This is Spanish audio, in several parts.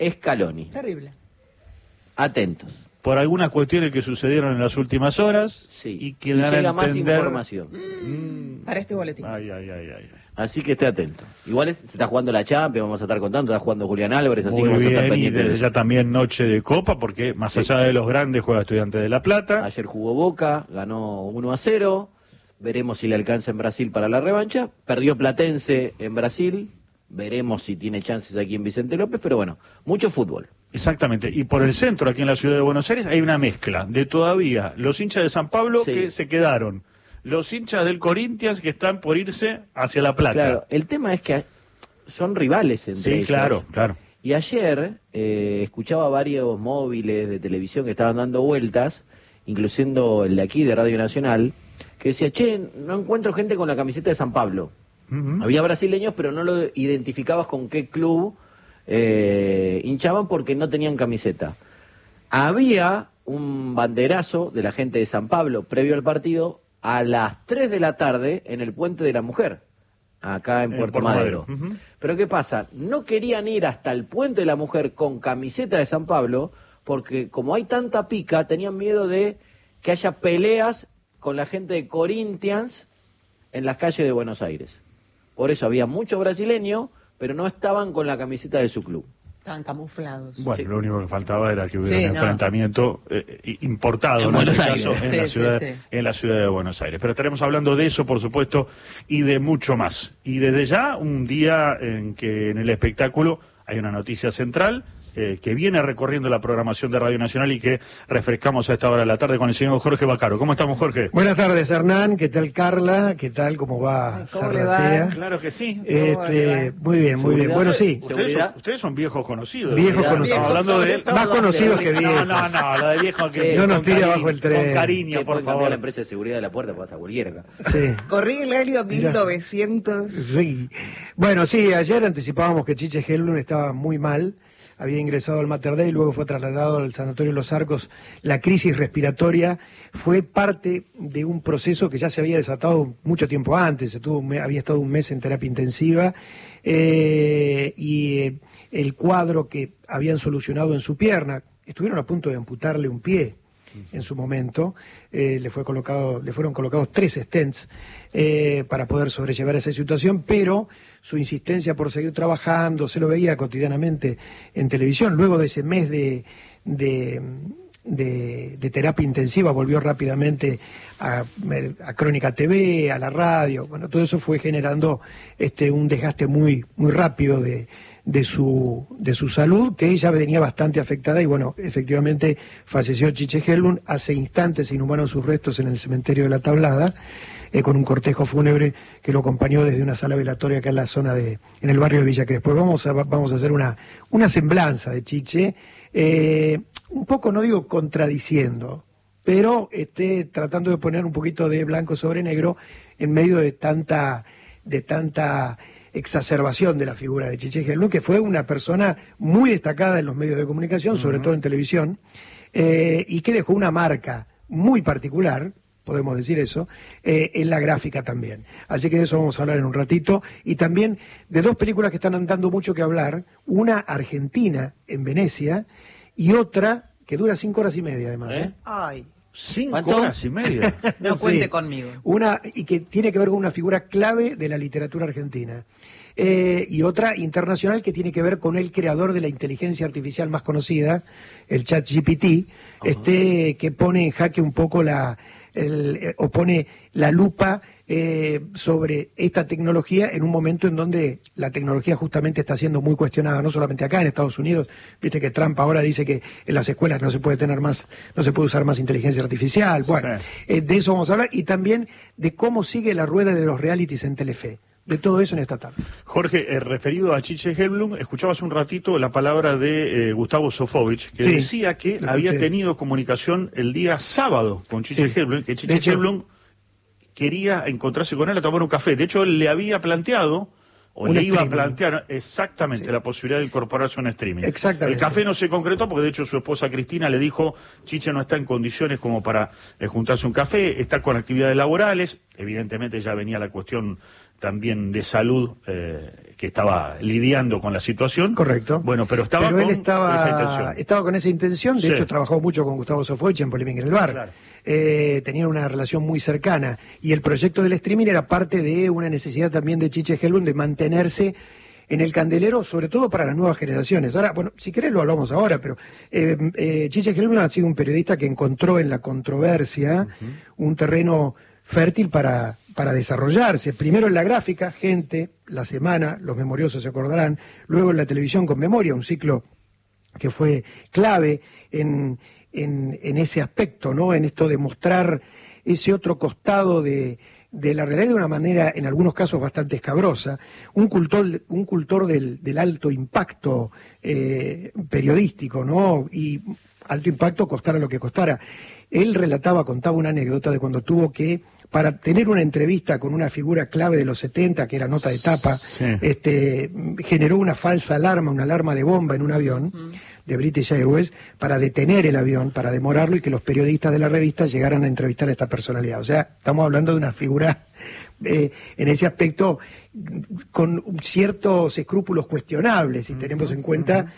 Scaloni. Terrible. Atentos. Por algunas cuestiones que sucedieron en las últimas horas. Sí. Y que dan a llega más entender... información. Para este boletín. Ay, ay, ay, ay. Así que esté atento. Igual se está jugando la Champions, vamos a estar contando, está jugando Julián Álvarez, así Muy que vamos a estar bien, y pendientes de desde eso. ya también noche de Copa, porque más allá de los grandes juega Estudiantes de La Plata. Ayer jugó Boca, ganó 1-0. Veremos si le alcanza en Brasil para la revancha. Perdió Platense en Brasil. Veremos si tiene chances aquí en Vicente López, pero bueno, mucho fútbol. Exactamente, y por el centro, aquí en la ciudad de Buenos Aires, hay una mezcla de todavía los hinchas de San Pablo Sí. que se quedaron, los hinchas del Corinthians que están por irse hacia La Plata. Claro, el tema es que son rivales entre Sí, ellos. claro, claro. Y ayer escuchaba varios móviles de televisión que estaban dando vueltas, incluyendo el de aquí, de Radio Nacional, que decía, che, no encuentro gente con la camiseta de San Pablo. Ujú. Había brasileños, pero no lo identificabas con qué club hinchaban porque no tenían camiseta. Había un banderazo de la gente de San Pablo previo al partido a las 3 de la tarde en el Puente de la Mujer, acá en Puerto Madero. Ujú. Pero ¿qué pasa? No querían ir hasta el Puente de la Mujer con camiseta de San Pablo porque como hay tanta pica, tenían miedo de que haya peleas con la gente de Corinthians en las calles de Buenos Aires. Por eso había muchos brasileños, pero no estaban con la camiseta de su club. Estaban camuflados. Bueno, Sí. lo único que faltaba era que hubiera Sí, un no. enfrentamiento importado, En ¿no? Buenos este Aires. caso, en, Sí, la sí, ciudad, sí. en la ciudad de Buenos Aires. Pero estaremos hablando de eso, por supuesto, y de mucho más. Y desde ya, un día en que en el espectáculo hay una noticia central que viene recorriendo la programación de Radio Nacional y que refrescamos a esta hora de la tarde con el señor Jorge Bacaro. ¿Cómo estamos, Jorge? Buenas tardes, Hernán. ¿Qué tal, Carla? ¿Qué tal? ¿Cómo va? Ay, ¿cómo le va? Zarratea? Claro que sí. Muy bien, muy bien. Seguridad. Bueno, sí, Ustedes son viejos conocidos. viejos Seguridad. conocidos. Estamos hablando de... Sobre todo. Más conocidos que viejos. No, lo de viejo que... No nos con tire cariño, abajo el tren. Con cariño, Que por pueden cambiar favor. la empresa de seguridad de la puerta, pasa cualquiera acá. Sí. Corrí el año Mirá. 1900. Sí. Bueno, sí, ayer anticipábamos que Chiche Helblum estaba muy mal. Había ingresado al Mater Dei y luego fue trasladado al Sanatorio Los Arcos. La crisis respiratoria fue parte de un proceso que ya se había desatado mucho tiempo antes. Había estado un mes en terapia intensiva y el cuadro que habían solucionado en su pierna, estuvieron a punto de amputarle un pie en su momento, le fueron colocados 3 stents para poder sobrellevar esa situación, pero su insistencia por seguir trabajando, se lo veía cotidianamente en televisión, luego de ese mes de terapia intensiva volvió rápidamente a Crónica TV, a la radio, bueno, todo eso fue generando un desgaste muy, muy rápido de su salud, que ella venía bastante afectada y bueno, efectivamente falleció Chiche Helblum. Hace instantes inhumaron sus restos en el cementerio de La Tablada, con un cortejo fúnebre que lo acompañó desde una sala velatoria acá en la zona en el barrio de Villa Crespo. Vamos a hacer una semblanza de Chiche, un poco, no digo contradiciendo, pero tratando de poner un poquito de blanco sobre negro en medio de tanta exacerbación de la figura de Chiche Helblum, que fue una persona muy destacada en los medios de comunicación, sobre todo en televisión, y que dejó una marca muy particular, podemos decir eso, en la gráfica también. Así que de eso vamos a hablar en un ratito, y también de 2 películas que están dando mucho que hablar, una argentina en Venecia, y otra que dura 5 horas y media además. Ay, 5 ¿Cuánto? horas y media. no Sí. cuente conmigo. Y que tiene que ver con una figura clave de la literatura argentina. Y otra internacional que tiene que ver con el creador de la inteligencia artificial más conocida, el ChatGPT, que pone en jaque un poco o pone la lupa sobre esta tecnología en un momento en donde la tecnología justamente está siendo muy cuestionada, no solamente acá en Estados Unidos. Viste que Trump ahora dice que en las escuelas no se puede usar más inteligencia artificial. Bueno, de eso vamos a hablar, y también de cómo sigue la rueda de los realities en Telefe. De todo eso en esta tarde. Jorge, referido a Chiche Helblum, escuchabas un ratito la palabra de Gustavo Sofovich, que Sí, decía que lo había escuché. tenido comunicación el día sábado con Chiche Sí. Helblum, que De Chiche hecho- Helblum quería encontrarse con él a tomar un café. De hecho, él le había planteado o Un le iba a streaming. plantear exactamente la posibilidad de incorporarse a un streaming. Exactamente. El café no se concretó porque de hecho su esposa Cristina le dijo, Chiche no está en condiciones como para juntarse un café, está con actividades laborales, evidentemente ya venía la cuestión también de salud que estaba lidiando con la situación. Correcto. Bueno, pero estaba Pero con él estaba, esa intención. estaba con esa intención, de Sí. hecho trabajó mucho con Gustavo Sofovich en Polémica en el Bar. Claro. Tenían una relación muy cercana y el proyecto del streaming era parte de una necesidad también de Chiche Helblum de mantenerse en el candelero, sobre todo para las nuevas generaciones. Ahora, bueno, si querés lo hablamos ahora, pero Chiche Helblum ha sido un periodista que encontró en la controversia un terreno fértil para desarrollarse. Primero en la gráfica, Gente, La Semana, los memoriosos se acordarán, luego en la televisión con Memoria, un ciclo que fue clave en ese aspecto, ¿no? En esto de mostrar ese otro costado de la realidad de una manera, en algunos casos, bastante escabrosa. Un cultor del alto impacto periodístico, ¿no? Y alto impacto costara lo que costara. Él contaba una anécdota de cuando tuvo que, para tener una entrevista con una figura clave de los 70, que era nota de tapa, Sí. generó una falsa alarma, una alarma de bomba en un avión de British Airways para detener el avión, para demorarlo y que los periodistas de la revista llegaran a entrevistar a esta personalidad. O sea, estamos hablando de una figura en ese aspecto con ciertos escrúpulos cuestionables, si tenemos en cuenta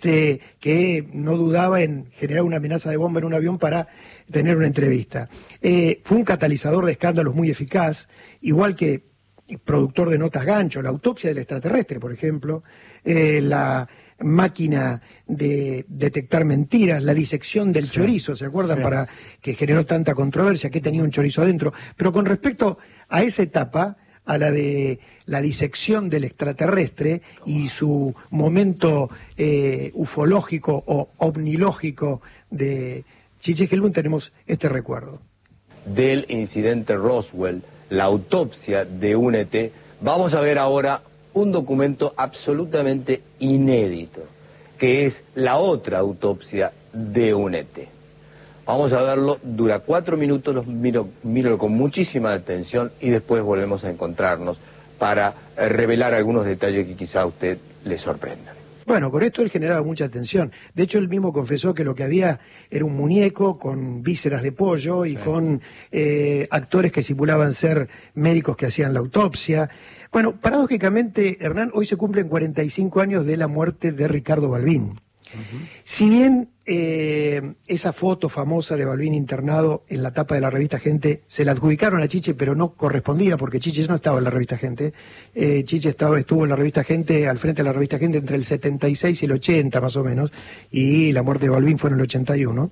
que no dudaba en generar una amenaza de bomba en un avión para tener una entrevista. Fue un catalizador de escándalos muy eficaz, igual que productor de notas gancho, la autopsia del extraterrestre, por ejemplo, la máquina de detectar mentiras, la disección del chorizo, ¿se acuerdan? Sí. Para que generó tanta controversia, que tenía un chorizo adentro. Pero con respecto a esa etapa, a la de la disección del extraterrestre y su momento ufológico o ovnilógico de Chiche Helblum, tenemos este recuerdo. Del incidente Roswell, la autopsia de un ET, vamos a ver ahora un documento absolutamente inédito, que es la otra autopsia de un ET. Vamos a verlo, dura 4 minutos, los miro con muchísima atención y después volvemos a encontrarnos para revelar algunos detalles que quizá a usted le sorprendan. Bueno, con esto él generaba mucha atención. De hecho, él mismo confesó que lo que había era un muñeco con vísceras de pollo y con actores que simulaban ser médicos que hacían la autopsia. Bueno, paradójicamente, Hernán, hoy se cumplen 45 años de la muerte de Ricardo Balbín. Si bien esa foto famosa de Balbín internado en la tapa de la revista Gente se la adjudicaron a Chiche, pero no correspondía porque Chiche no estaba en la revista Gente. Chiche estuvo en la revista Gente, al frente de la revista Gente entre el 76 y el 80 más o menos, y la muerte de Balbín fue en el 81.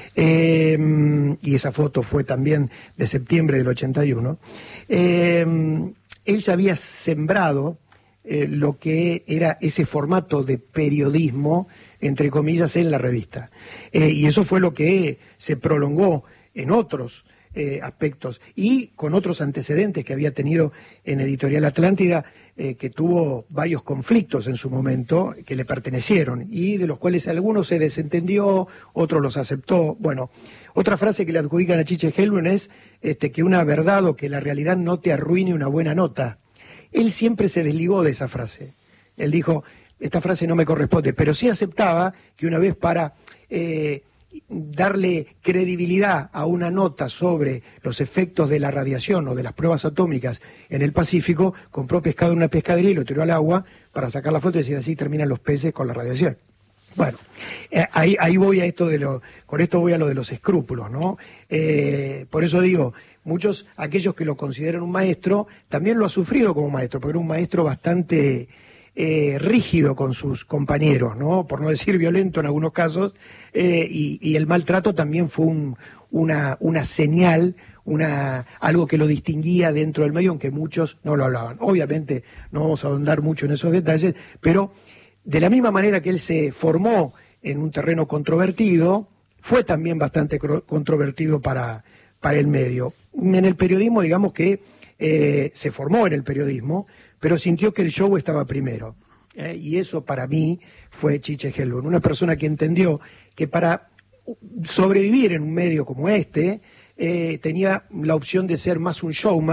Y esa foto fue también de septiembre del 81. Él ya había sembrado lo que era ese formato de periodismo, entre comillas, en la revista. Y eso fue lo que se prolongó en otros aspectos y con otros antecedentes que había tenido en Editorial Atlántida, que tuvo varios conflictos en su momento que le pertenecieron y de los cuales algunos se desentendió, otros los aceptó. Bueno, otra frase que le adjudican a Chiche Helblum es que una verdad o que la realidad no te arruine una buena nota. Él siempre se desligó de esa frase. Él dijo, esta frase no me corresponde, pero sí aceptaba que una vez para darle credibilidad a una nota sobre los efectos de la radiación o de las pruebas atómicas en el Pacífico, compró pescado en una pescadería y lo tiró al agua para sacar la foto y decir así terminan los peces con la radiación. Bueno, ahí voy a esto con esto voy a lo de los escrúpulos, ¿no? Por eso digo, aquellos que lo consideran un maestro, también lo ha sufrido como maestro, porque era un maestro bastante rígido con sus compañeros, ¿no? Por no decir violento en algunos casos, y el maltrato también fue una señal, algo que lo distinguía dentro del medio, aunque muchos no lo hablaban. Obviamente no vamos a ahondar mucho en esos detalles, pero de la misma manera que él se formó en un terreno controvertido, fue también bastante controvertido para el medio. En el periodismo, digamos que se formó en el periodismo, pero sintió que el show estaba primero. Y eso para mí fue Chiche Helblum, una persona que entendió que para sobrevivir en un medio como este, tenía la opción de ser más un showman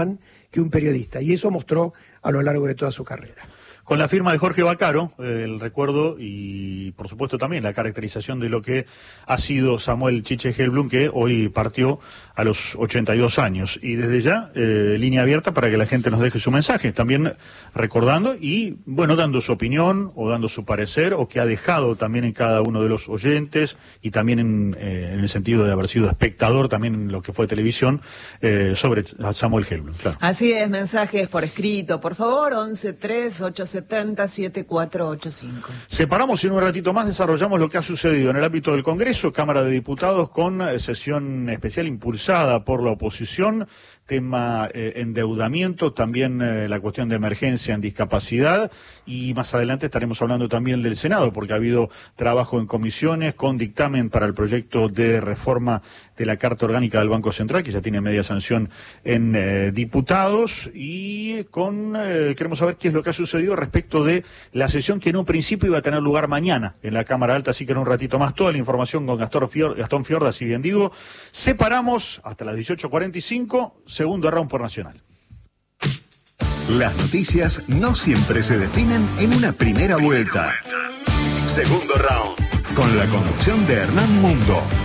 que un periodista. Y eso mostró a lo largo de toda su carrera. Con la firma de Jorge Vaccaro, el recuerdo y, por supuesto, también la caracterización de lo que ha sido Samuel Chiche Hellblum, que hoy partió a los 82 años. Y desde ya, línea abierta para que la gente nos deje su mensaje, también recordando y, bueno, dando su opinión o dando su parecer, o que ha dejado también en cada uno de los oyentes, y también en el sentido de haber sido espectador también en lo que fue televisión, sobre Samuel Hellblum. Claro. Así es, mensajes por escrito, por favor, 11-3-870-7485. Separamos y en un ratito más desarrollamos lo que ha sucedido en el ámbito del Congreso, Cámara de Diputados, con sesión especial impulsada por la oposición, tema endeudamiento, también la cuestión de emergencia en discapacidad, y más adelante estaremos hablando también del Senado, porque ha habido trabajo en comisiones con dictamen para el proyecto de reforma de la Carta Orgánica del Banco Central, que ya tiene media sanción en diputados, y queremos saber qué es lo que ha sucedido respecto de la sesión que en un principio iba a tener lugar mañana en la Cámara Alta, así que en un ratito más toda la información con Gastón Fiorda, si bien digo. Separamos hasta las 18:45, segundo round por Nacional. Las noticias no siempre se definen en una primera vuelta. Segundo round, con la conducción de Hernán Mundo.